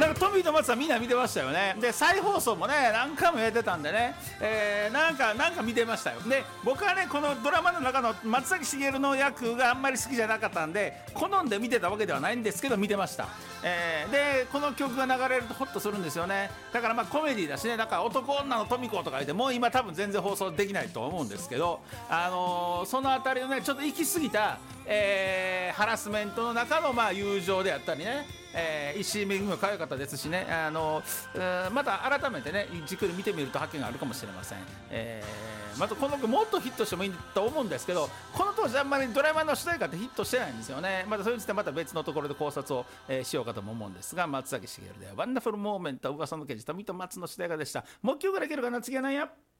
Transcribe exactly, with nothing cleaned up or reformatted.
なんかトミーと松はみんな見てましたよね。で再放送もね何回もやってたんでね、えー、なんかなんか見てましたよ。で僕はねこのドラマの中の松崎しげるの役があんまり好きじゃなかったんで好んで見てたわけではないんですけど見てました。えー、でこの曲が流れるとホッとするんですよね。だからまあコメディだしね、だから男女のトミコとか言ってもう今多分全然放送できないと思うんですけど、あのー、そのあたりのねちょっと行き過ぎた、えー、ハラスメントの中のまあ友情であったりね、えー、石井めぐみも可愛かったですしね、あのー、また改めてねじっくり見てみると発見があるかもしれません。えー、またこの曲もっとヒットしてもいいと思うんですけど、この当時あんまりドラえもんの主題歌ってヒットしてないんですよね。またそれについてまた別のところで考察を、えー、しようかとも思うんですが、松崎しげるでワンダフルモーメント、噂の刑事富と松の主題歌でした。もう一曲ぐらいいけるかな。次は何や。